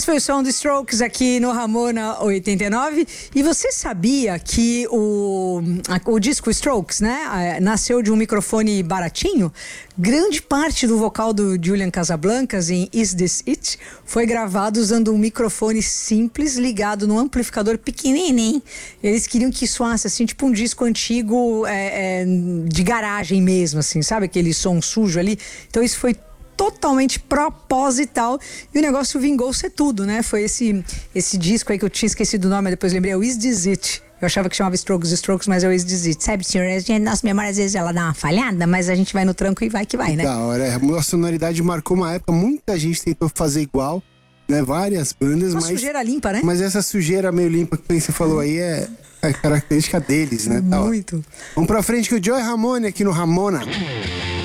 Esse foi o som do Strokes aqui no Ramona 89. E você sabia que o disco Strokes, né, nasceu de um microfone baratinho? Grande parte do vocal do Julian Casablancas em Is This It foi gravado usando um microfone simples ligado num amplificador pequenininho. Eles queriam que soasse assim, tipo um disco antigo de garagem mesmo, assim, sabe? Aquele som sujo ali. Então isso foi totalmente proposital e o negócio vingou ser tudo, né? Foi esse disco aí que eu tinha esquecido o nome, depois lembrei, é o Is This It. Eu achava que chamava Strokes, mas é o Is This It. Sabe, senhor, nossa memória às vezes ela dá uma falhada, mas a gente vai no tranco e vai que vai, né? Da hora, a sonoridade marcou uma época, muita gente tentou fazer igual, né? Várias bandas, uma sujeira limpa, né? Mas essa sujeira meio limpa que você falou aí é característica deles, né? Muito. Vamos pra frente com o Joey Ramone aqui no Ramona.